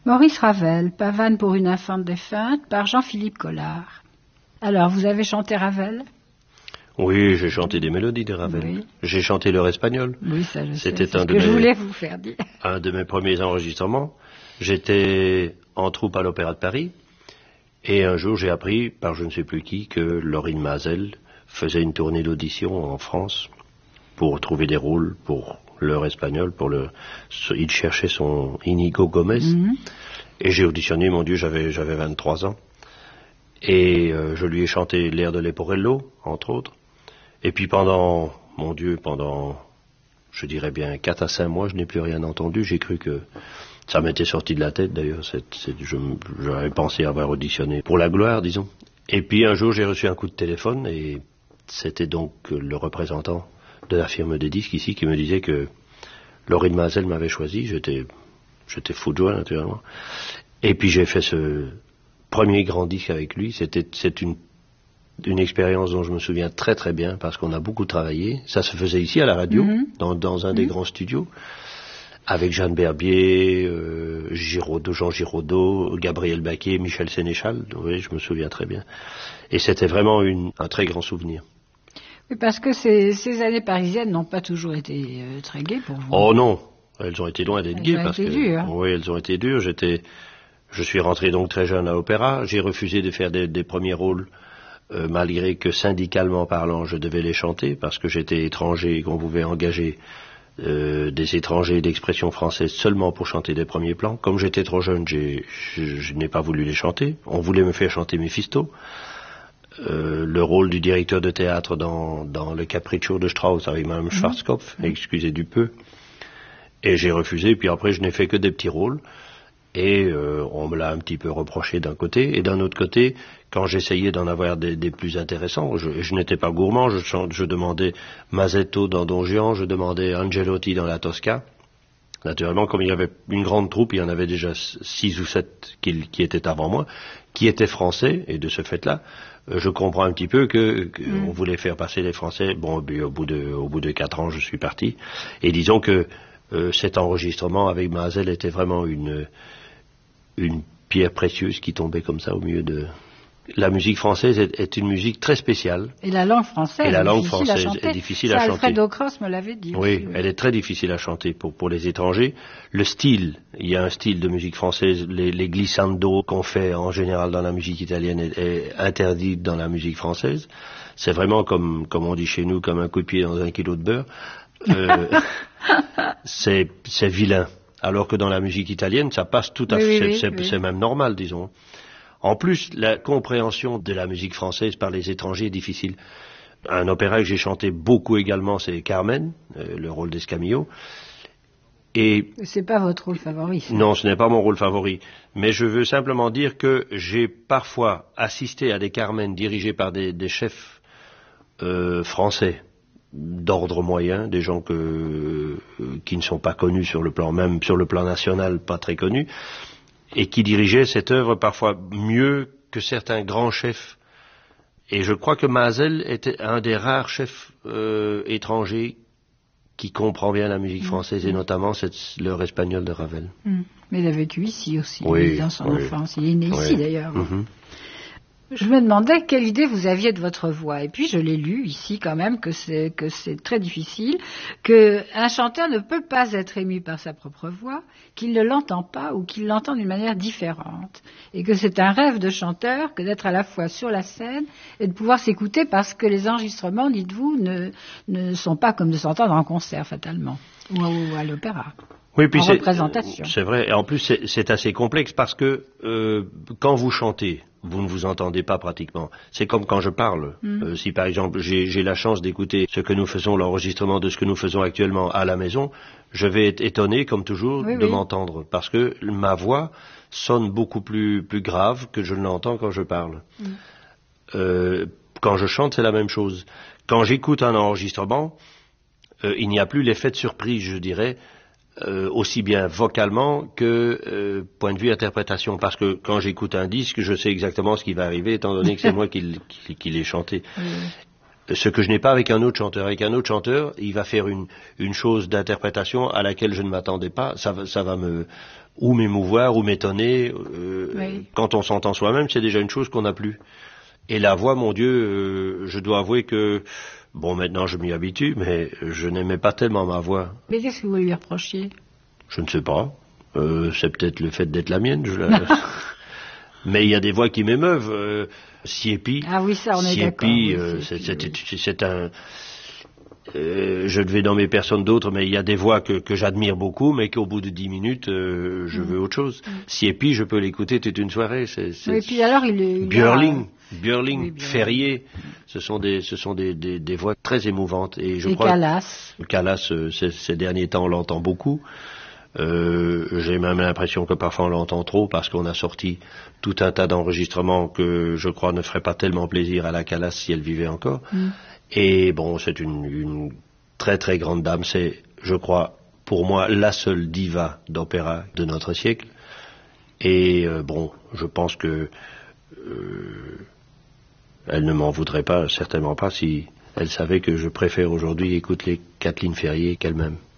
Maurice Ravel, Pavane pour une infante défunte, par Jean-Philippe Collard. Alors, vous avez chanté Ravel? Oui, j'ai chanté des mélodies de Ravel. Oui. J'ai chanté l'heure espagnole. Oui, ça je sais. C'était c'est ce que je voulais vous faire dire. Un de mes premiers enregistrements. J'étais en troupe à l'Opéra de Paris. Et un jour, j'ai appris, par je ne sais plus qui, que Laurine Mazel faisait une tournée d'audition en France pour trouver des rôles pour l'heure espagnole. Il cherchait son Inigo Gomez. Mm-hmm. Et j'ai auditionné, mon Dieu, j'avais 23 ans. Et je lui ai chanté l'air de Leporello, entre autres. Et puis pendant, je dirais bien 4 à 5 mois, je n'ai plus rien entendu. J'ai cru que ça m'était sorti de la tête, d'ailleurs. J'avais pensé avoir auditionné pour la gloire, disons. Et puis un jour, j'ai reçu un coup de téléphone, et c'était donc le représentant de la firme des disques ici qui me disait que Laurine Mazel m'avait choisi. J'étais fou de joie, naturellement. Et puis j'ai fait ce premier grand disque avec lui. C'est une expérience dont je me souviens très très bien, parce qu'on a beaucoup travaillé. Ça se faisait ici à la radio, dans un des grands studios, avec Jeanne Berbier, Jean Giraudot, Gabriel Baquet, Michel Sénéchal. Oui, je me souviens très bien. Et c'était vraiment un très grand souvenir. Oui, parce que ces années parisiennes n'ont pas toujours été très gaies pour vous. Oh non, elles ont été loin d'être gaies. Elles ont été dures. Oui, elles ont été dures. Je suis rentré donc très jeune à l'opéra. J'ai refusé de faire des premiers rôles, malgré que syndicalement parlant, je devais les chanter, parce que j'étais étranger et qu'on pouvait engager des étrangers d'expression française seulement pour chanter des premiers plans. Comme j'étais trop jeune, je n'ai pas voulu les chanter. On voulait me faire chanter Méphisto. Le rôle du directeur de théâtre dans le Capriccio de Strauss avec Mme Schwarzkopf, excusez du peu. Et j'ai refusé, puis après je n'ai fait que des petits rôles. Et on me l'a un petit peu reproché d'un côté, et d'un autre côté, quand j'essayais d'en avoir des plus intéressants, je n'étais pas gourmand, je demandais Masetto dans Don Juan, je demandais Angelotti dans la Tosca. Naturellement, comme il y avait une grande troupe, il y en avait déjà 6 ou 7 qui étaient avant moi, qui étaient français, et de ce fait-là, je comprends un petit peu que on voulait faire passer les Français. Bon, au bout de 4 ans, je suis parti, et disons que cet enregistrement avec Mazel était vraiment une pierre précieuse qui tombait comme ça au milieu de... La musique française est une musique très spéciale. Et la langue française, est difficile à chanter. Alfred Ocros me l'avait dit. Oui, elle est très difficile à chanter pour les étrangers. Le style, il y a un style de musique française, les glissando qu'on fait en général dans la musique italienne est interdit dans la musique française. C'est vraiment comme on dit chez nous, comme un coup de pied dans 1 kilo de beurre. C'est vilain. Alors que dans la musique italienne, ça passe tout à fait, c'est même normal, disons. En plus, la compréhension de la musique française par les étrangers est difficile. Un opéra que j'ai chanté beaucoup également, c'est Carmen, le rôle d'Escamillo. Et c'est pas votre rôle favori, ça. Non, ce n'est pas mon rôle favori. Mais je veux simplement dire que j'ai parfois assisté à des Carmen dirigés par des chefs français d'ordre moyen, des gens qui ne sont pas connus même sur le plan national, pas très connus, et qui dirigeaient cette œuvre parfois mieux que certains grands chefs. Et je crois que Mazel était un des rares chefs étrangers qui comprend bien la musique française, et notamment l'heure espagnole de Ravel. Mais il a vécu ici aussi, dans son enfance. Il est né ici, d'ailleurs. Je me demandais quelle idée vous aviez de votre voix. Et puis je l'ai lu ici quand même que c'est très difficile, qu'un chanteur ne peut pas être ému par sa propre voix, qu'il ne l'entend pas ou qu'il l'entend d'une manière différente. Et que c'est un rêve de chanteur que d'être à la fois sur la scène et de pouvoir s'écouter, parce que les enregistrements, dites-vous, ne sont pas comme de s'entendre en concert fatalement, ou à l'opéra. Oui, puis représentation. C'est vrai, et en plus c'est assez complexe, parce que quand vous chantez, vous ne vous entendez pas pratiquement. C'est comme quand je parle. Si par exemple j'ai la chance d'écouter l'enregistrement de ce que nous faisons actuellement à la maison, je vais être étonné, comme toujours, de m'entendre, parce que ma voix sonne beaucoup plus grave que je ne l'entends quand je parle. Quand je chante, c'est la même chose. Quand j'écoute un enregistrement, il n'y a plus l'effet de surprise, je dirais, aussi bien vocalement que point de vue interprétation, parce que quand j'écoute un disque, je sais exactement ce qui va arriver, étant donné que c'est moi qui l'ai chanté. Ce que je n'ai pas avec un autre chanteur. Avec un autre chanteur, il va faire une chose d'interprétation à laquelle je ne m'attendais pas. Ça va ou m'émouvoir ou m'étonner. Oui. Quand on s'entend soi-même, c'est déjà une chose qu'on n'a plus. Et la voix, mon Dieu, je dois avouer que, bon, maintenant je m'y habitue, mais je n'aimais pas tellement ma voix. Mais qu'est-ce que vous lui reprochiez? Je ne sais pas. C'est peut-être le fait d'être la mienne. Mais il y a des voix qui m'émeuvent. Siepi. Ah oui, ça, on est d'accord. Siepi, c'est un... je devais nommer personne d'autre, mais il y a des voix que j'admire beaucoup, mais qu'au bout de 10 minutes, je veux autre chose. Siepi, je peux l'écouter toute une soirée. Et puis alors, Björling, oui, Ferrier, ce sont des voix très émouvantes. Et Callas, ces derniers temps, on l'entend beaucoup. J'ai même l'impression que parfois on l'entend trop parce qu'on a sorti tout un tas d'enregistrements que je crois ne feraient pas tellement plaisir à la Callas si elle vivait encore. Et bon, c'est une très très grande dame. C'est, je crois, pour moi, la seule diva d'opéra de notre siècle. Et bon, je pense que elle ne m'en voudrait pas, certainement pas, si elle savait que je préfère aujourd'hui écouter Kathleen Ferrier qu'elle-même.